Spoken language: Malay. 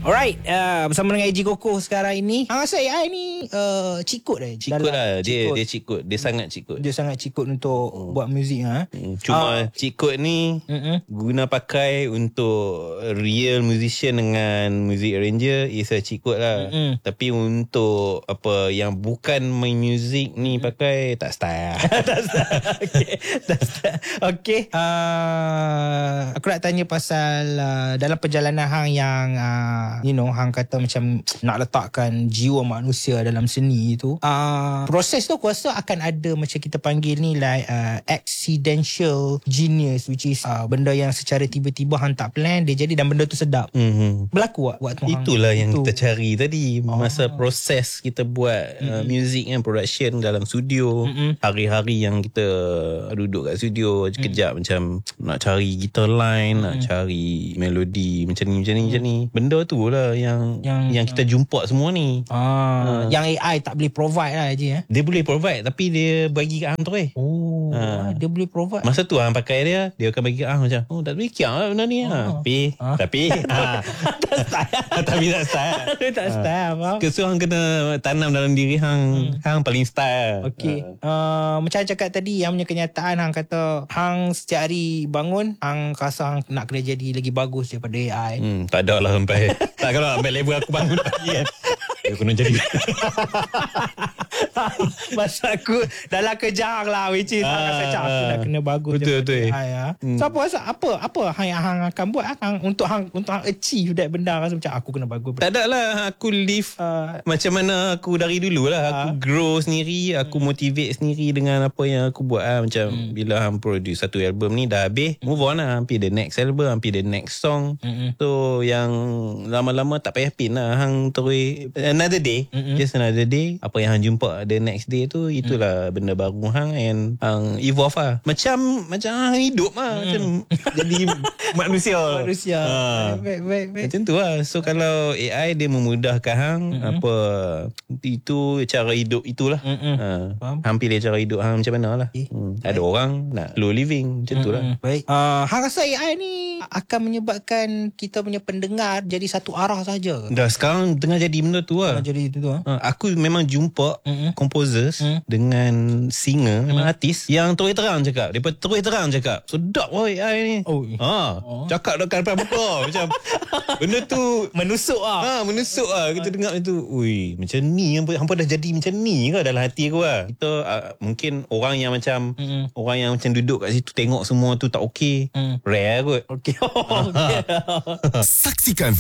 Alright, bersama dengan AJ Koko sekarang ini. Hang rasa AI ni cikut dah. Cikut lah. Dia cikut. Dia sangat cikut. Dia sangat cikut untuk buat muzik. Cuma cikut ni guna pakai untuk real musician dengan music arranger is a cikut lah. Tapi untuk apa yang bukan main music ni pakai tak style. Tak style. Okay. Aku nak tanya pasal dalam perjalanan hang yang hang kata macam nak letakkan jiwa manusia dalam seni tu, proses tu aku rasa akan ada macam kita panggil ni like accidental genius, which is benda yang secara tiba-tiba hang tak plan dia jadi dan benda tu sedap. Berlaku waktu hang itulah yang kita cari tadi masa proses kita buat music kan, production dalam studio. Hari-hari yang kita duduk kat studio kejap macam nak cari guitar line, nak cari melodi macam ni. Benda tu lah yang kita jumpa semua ni. Yang AI tak boleh provide lah je. Dia boleh provide tapi dia bagi kat hang tu dia boleh provide. Masa tu hang pakai dia akan bagi kat hang macam tak boleh kiang lah benda ni. Tapi tak style. Tak style. So hang kena tanam dalam diri hang paling style. Okay. Macam cakap tadi, yang punya kenyataan hang kata hang setiap hari bangun hang rasa hang nak kena jadi lagi bagus daripada AI. Tak ada lah sampai tak, kalau sampai level aku bangun pagi kan dia kena jadi masa aku dalam kerja lah, which is aku nak kena bagus betul. So apa hang akan buat untuk hang achieve that benda, rasa macam aku kena bagus. Tak ada lah, aku live macam mana aku dari dulu lah. Aku grow sendiri, aku motivate sendiri dengan apa yang aku buat macam bila hang produce satu album ni dah habis, move on lah, hampir the next album, hampir the next song. So yang lama-lama tak payah pin lah, hang terus another day, just another day. Apa yang hang jumpa the next day tu, itulah benda baru hang and evolve lah. Macam hang hidup lah, macam jadi manusia. Baik. Macam tu lah. So kalau AI dia memudahkan hang apa itu cara hidup itulah. Hang pilih cara hidup hang macam mana lah. Ada orang nak slow living macam tu lah. Baik. Hang rasa AI ni akan menyebabkan kita punya pendengar jadi satu arah saja? Dah sekarang tengah jadi benda tu lah. Jadi itu tu. Aku memang jumpa composers dengan singer, memang artis yang terus terang cakap. Dia terus terang cakap, sedap AI ni. Cakap dekat depan muka macam benda tu menusuk lah. Menusuk lah. Kita dengar itu, ui, macam ni hampa dah jadi macam ni ke dalam hati aku lah. Kita mungkin orang yang macam duduk kat situ tengok semua tu tak okey, rare kot. Okey. Saksikan